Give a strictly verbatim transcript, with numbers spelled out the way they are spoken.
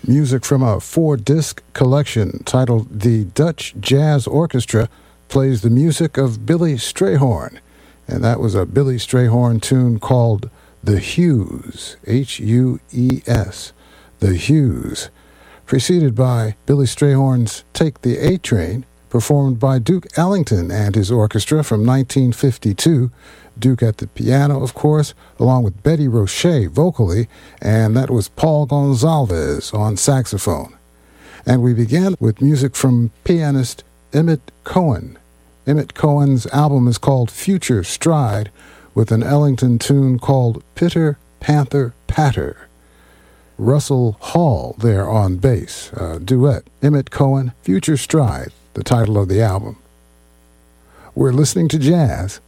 Music from a four-disc collection titled The Dutch Jazz Orchestra plays the music of Billy Strayhorn, and that was a Billy Strayhorn tune called The Hues, H U E S, The Hues, preceded by Billy Strayhorn's Take the A-Train, performed by Duke Ellington and his orchestra from nineteen fifty-two, Duke at the piano, of course, along with Betty Roche vocally, and that was Paul Gonsalves on saxophone. And we began with music from pianist Emmett Cohen. Emmett Cohen's album is called Future Stride, with an Ellington tune called Pitter Panther Patter. Russell Hall there on bass, uh, duet. Emmett Cohen, Future Stride, the title of the album. We're listening to jazz